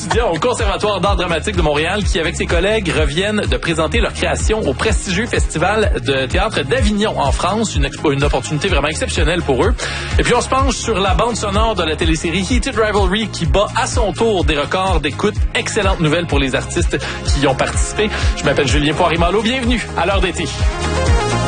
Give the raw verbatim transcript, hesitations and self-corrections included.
étudiants au Conservatoire d'art dramatique de Montréal qui, avec ses collègues, reviennent de présenter leur création au prestigieux Festival de théâtre d'Avignon en France. Une, expo, une opportunité vraiment exceptionnelle pour eux. Et puis, on se penche sur la bande sonore de la télésérie Heated Rivalry qui bat à son tour des records d'écoute. Excellente nouvelle pour les artistes qui y ont participé. Je m'appelle Julien Poirier-Malo. Bienvenue à l'heure d'été.